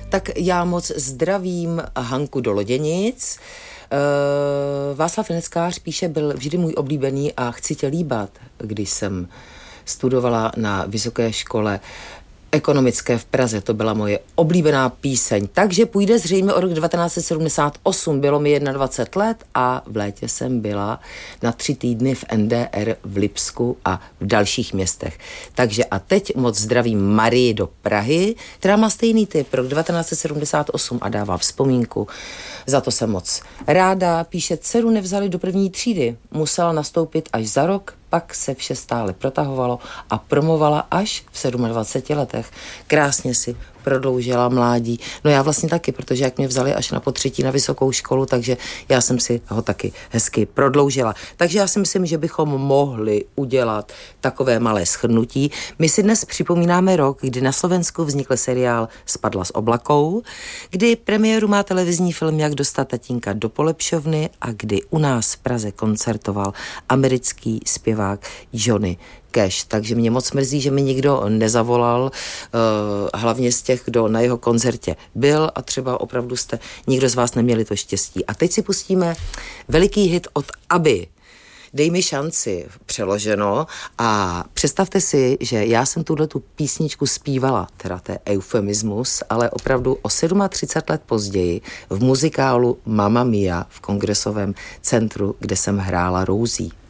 Tak já moc zdravím Hanku do Loděnic. Václav Neckář píše, byl vždy můj oblíbený a chci tě líbat, když jsem studovala na vysoké škole ekonomické v Praze. To byla moje oblíbená píseň. Takže půjde zřejmě o rok 1978. Bylo mi 21 let a v létě jsem byla na 3 týdny v NDR v Lipsku a v dalších městech. Takže a teď moc zdravím Marii do Prahy, která má stejný typ, rok 1978 a dává vzpomínku. Za to jsem moc ráda. Píše, dceru nevzali do 1. třídy. Musela nastoupit až za rok, pak se vše stále protahovalo a promovala až v 27 letech. Krásně si prodloužila mládí. No já vlastně taky, protože jak mě vzali až na potřetí na vysokou školu, takže já jsem si ho taky hezky prodloužila. Takže já si myslím, že bychom mohli udělat takové malé shrnutí. My si dnes připomínáme rok, kdy na Slovensku vznikl seriál Spadla s oblakou, kdy premiéru má televizní film Jak dostat tatínka do polepšovny a kdy u nás v Praze koncertoval americký zpěvák Johnny Cash. Takže mě moc mrzí, že mi nikdo nezavolal, hlavně z těch, kdo na jeho koncertě byl a třeba opravdu jste nikdo z vás neměli to štěstí. A teď si pustíme veliký hit od ABBY. Dej mi šanci, přeloženo, a představte si, že já jsem tuhletu písničku zpívala, teda to je eufemismus, ale opravdu o 37 let později v muzikálu Mamma Mia v Kongresovém centru, kde jsem hrála Rosie.